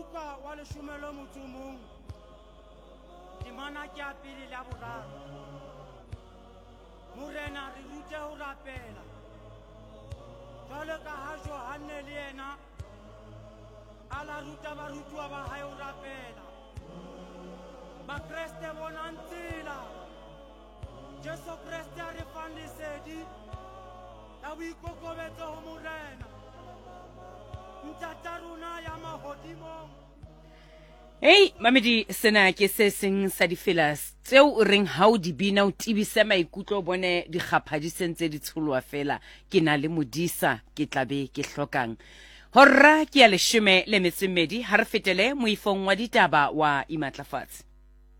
buka wa leshome le motso o mong temana ke ya pele le ya boraro. Morena re rute ho rapela jwalo ka ha Johane le yena a la ruta barutwa ba hae ho rapela. Bakreste bonang tsela, Jesu Kreste a re fang lesedi ya boikokobetso ho Morena, ntata rona ya mahodimong. Hey, mamedi sena ke se seng sa difela tseo o reng ha o di bina o tibisa maikutlo bone di gapha di sentse di tsholwa fela ke na le modisa ke tlabe ke hlokang. Horra ke ya leshome le metso e mmedi ha re fetele moifong wa ditaba wa Imatlafatse.